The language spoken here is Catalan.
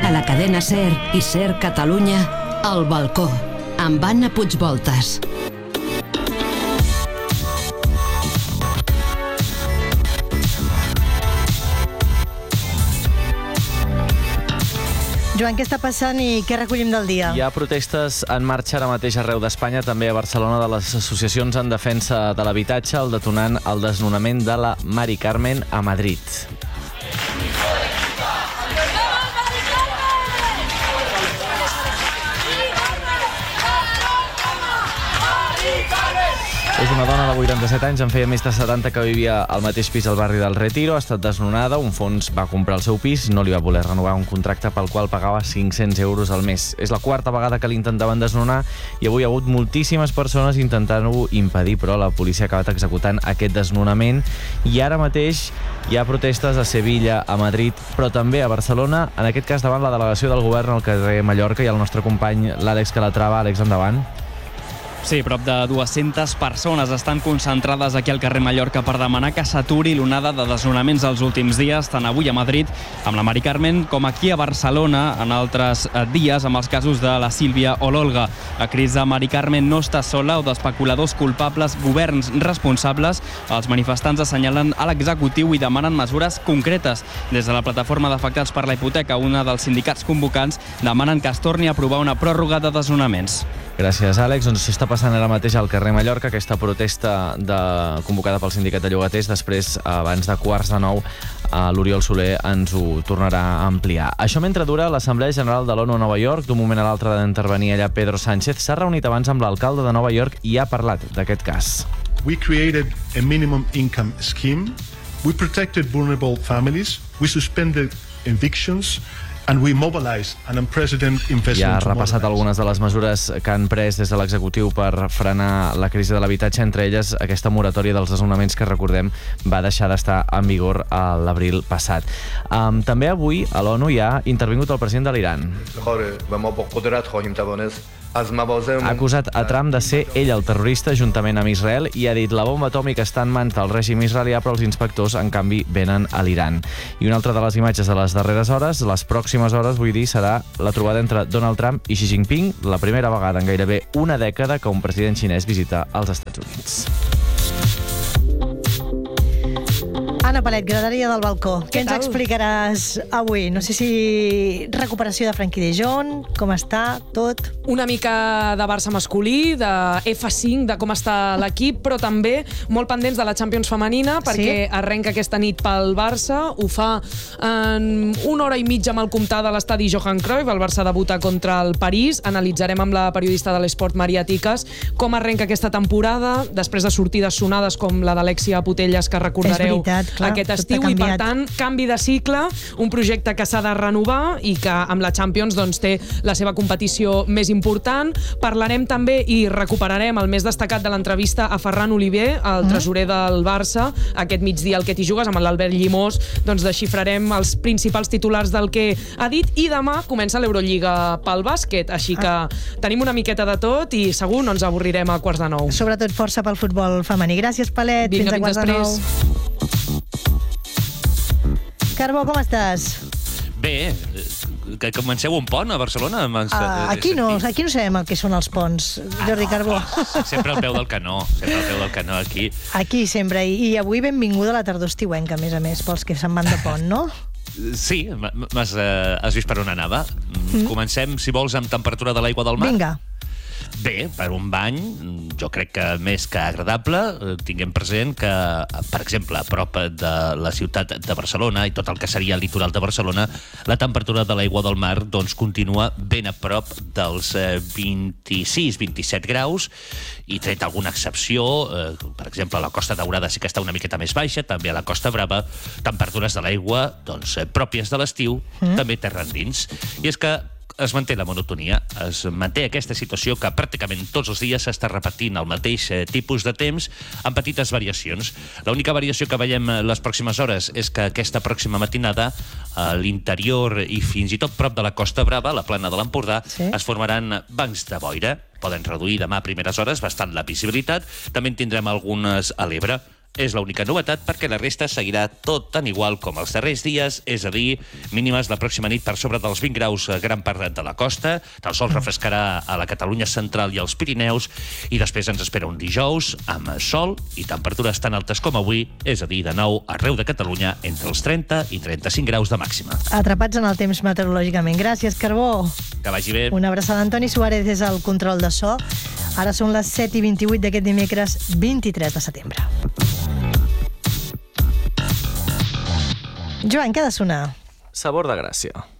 A la cadena SER i SER Catalunya, El Balcó, amb Anna Puigvoltas. Joan, què està passant i què recollim del dia? Hi ha protestes en marxa ara mateix arreu d'Espanya, també a Barcelona, de les associacions en defensa de l'habitatge, el detonant el desnonament de la Mari Carmen a Madrid. És una dona de 87 anys, en feia més de 70 que vivia al mateix pis al barri del Retiro, ha estat desnonada, un fons va comprar el seu pis i no li va voler renovar un contracte pel qual pagava 500 euros al mes. És la quarta vegada que l'intentaven desnonar i avui hi ha hagut moltíssimes persones intentant-ho impedir, però la policia ha acabat executant aquest desnonament i ara mateix hi ha protestes a Sevilla, a Madrid, però també a Barcelona, en aquest cas davant la delegació del govern al carrer Mallorca i el nostre company l'Àlex Calatrava. Àlex, endavant. Sí, prop de 200 persones estan concentrades aquí al carrer Mallorca per demanar que s'aturi l'onada de desnonaments dels últims dies, tant avui a Madrid amb la Mari Carmen com aquí a Barcelona en altres dies amb els casos de la Sílvia o l'Olga. La crisi de Mari Carmen no està sola o d'especuladors culpables, governs responsables. Els manifestants assenyalen a l'executiu i demanen mesures concretes. Des de la plataforma d'afectats per la hipoteca, una dels sindicats convocants, demanen que es torni a aprovar una pròrroga de desnonaments. Gràcies, Àlex. Doncs s'està passant ara mateix al carrer Mallorca aquesta protesta convocada pel sindicat de llogaters. Després, abans de 8:45, l'Oriol Soler ens ho tornarà a ampliar. Això mentre dura l'Assemblea General de l'ONU a Nova York. D'un moment a l'altre d'intervenir allà Pedro Sánchez. S'ha reunit abans amb l'alcalde de Nova York i ha parlat d'aquest cas. We created a minimum income scheme. We protected vulnerable families. We suspended evictions. And we mobilized an unprecedented investment. Ja ha repassat algunes de les mesures que han pres des de l'executiu per frenar la crisi de l'habitatge, entre elles aquesta moratòria dels desnonaments que, recordem, va deixar d'estar en vigor a l'abril passat. També avui a l'ONU hi ha intervingut el president de l'Iran. Ha acusat a Trump de ser ell el terrorista juntament amb Israel i ha dit la bomba atòmica està en mans del règim israelià, però els inspectors, en canvi, venen a l'Iran. I una altra de les imatges de les darreres hores, les pròximes hores, vull dir, serà la trobada entre Donald Trump i Xi Jinping, la primera vegada en gairebé una dècada que un president xinès visita els Estats Units. Anna Palet, graderia del balcó. Què ens explicaràs avui? No sé si recuperació de Frenkie de Jong, com està tot? Una mica de Barça masculí, de F5, de com està l'equip, però també molt pendents de la Champions femenina, perquè arrenca aquesta nit pel Barça, ho fa en 1 hora i mitja mal comptada a l'estadi Johan Cruyff, el Barça debuta contra el París. Analitzarem amb la periodista de l'Esport, Maria Tikas, com arrenca aquesta temporada, després de sortides sonades com la d'Alexia Putellas, que recordareu aquest estiu, i per tant, canvi de cicle, un projecte que s'ha de renovar i que amb la Champions doncs, té la seva competició més important. Parlarem també i recuperarem el més destacat de l'entrevista a Ferran Oliver, el tresorer del Barça, aquest migdia al Que t'hi jugues, amb l'Albert Llimós, doncs desxifrarem els principals titulars del que ha dit, i demà comença l'Eurolliga pel bàsquet, així que tenim una miqueta de tot i segur no ens avorrirem a 8:45. Sobretot força pel futbol femení. Gràcies, Palet. Vinga, fins a 8:45. Carbó, com estàs? Bé, que comenceu un pont a Barcelona. Aquí no sabem el que són els ponts, Jordi Carbó. Sempre al peu del canó, aquí. Aquí sempre, i avui benvinguda a la tardor estiuenca, a més, pels que se'n van de pont, no? Sí, has vist per on anava. Comencem, si vols, amb temperatura de l'aigua del mar. Vinga. Bé, per un bany, jo crec que més que agradable. Tinguem present que, per exemple, a prop de la ciutat de Barcelona i tot el que seria el litoral de Barcelona, la temperatura de l'aigua del mar doncs, continua ben a prop dels 26-27 graus, i tret alguna excepció, per exemple, a la Costa Daurada sí que està una miqueta més baixa, també a la Costa Brava, temperatures de l'aigua doncs, pròpies de l'estiu, també terra endins. I és que es manté la monotonia, es manté aquesta situació que pràcticament tots els dies s'està repetint el mateix tipus de temps amb petites variacions. L'única variació que veiem les pròximes hores és que aquesta pròxima matinada a l'interior i fins i tot prop de la Costa Brava, la plana de l'Empordà, es formaran bancs de boira. Poden reduir demà a primeres hores bastant la visibilitat. També en tindrem algunes a l'Ebre. és l'única novetat perquè la resta seguirà tot tan igual com els darrers dies, és a dir, mínimes la pròxima nit per sobre dels 20 graus a gran part de la costa, el sol refrescarà a la Catalunya central i als Pirineus, i després ens espera un dijous amb sol i temperatures tan altes com avui, és a dir, de nou arreu de Catalunya entre els 30 i 35 graus de màxima. Atrapats en el temps meteorològicament. Gràcies, Carbó. Que vagi bé. Una abraçada. Antoni Suárez és el control de so. Ara són les 7:28 d'aquest dimecres 23 de setembre. Joan, què ha de sonar? Sabor de Gràcia.